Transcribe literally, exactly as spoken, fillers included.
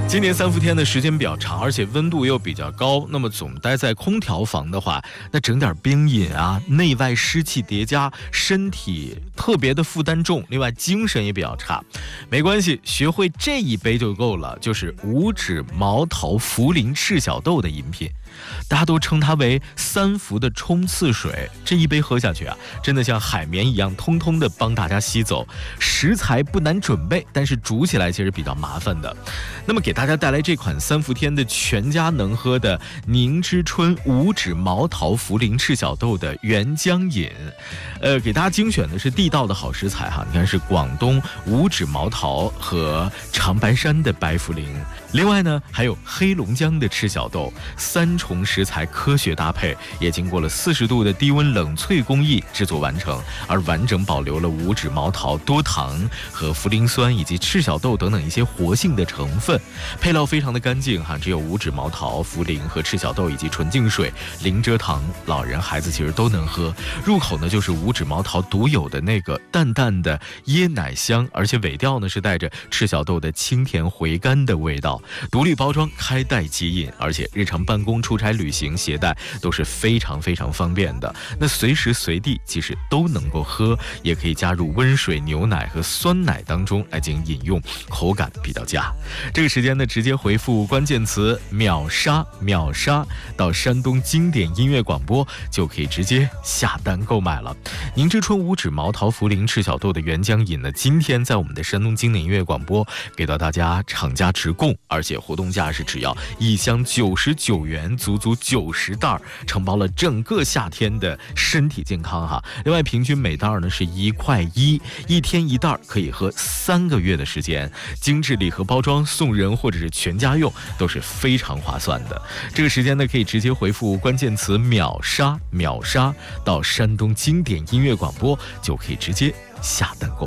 今年三伏天的时间比较长，而且温度又比较高，那么总待在空调房的话，那整点冰饮啊，内外湿气叠加，身体特别的负担重，另外精神也比较差。没关系，学会这一杯就够了，就是五指毛桃茯苓赤小豆的饮品。大家都称它为三伏的冲刺水，这一杯喝下去啊，真的像海绵一样通通的帮大家吸走。食材不难准备，但是煮起来其实比较麻烦的。那么给大家带来这款三伏天的全家能喝的凝之春五指毛桃茯苓赤小豆的原浆饮，呃，给大家精选的是地道的好食材哈，你看是广东五指毛桃和长白山的白茯苓，另外呢还有黑龙江的赤小豆，三重食材科学搭配，也经过了四十度的低温冷萃工艺制作完成，而完整保留了五指毛桃多糖和茯苓酸以及赤小豆等等一些活性的成分，配料非常的干净哈，只有五指毛桃、茯苓和赤小豆以及纯净水，零蔗糖，老人孩子其实都能喝。入口呢就是五指毛桃独有的那个淡淡的椰奶香，而且尾调呢是带着赤小豆的清甜回甘的味道。独立包装，开袋即饮，而且日常办公、出差、旅行携带都是非常非常方便的。那随时随地其实都能够喝，也可以加入温水、牛奶和酸奶当中来进行饮用，口感比较佳。这个时间呢，直接回复关键词秒杀秒杀到山东经典音乐广播，就可以直接下单购买了。凝之春五指毛桃茯苓赤小豆的原浆饮呢，今天在我们的山东经典音乐广播给到大家厂家直供，而且活动价是只要一箱九十九元，足足九十袋，承包了整个夏天的身体健康哈。另外平均每袋呢是一块一，一天一袋，可以喝三个月的时间，精致礼盒包装送人或者是全家用都是非常划算的。这个时间呢可以直接回复关键词秒杀秒杀到山东经典音乐广播，就可以直接下单购买。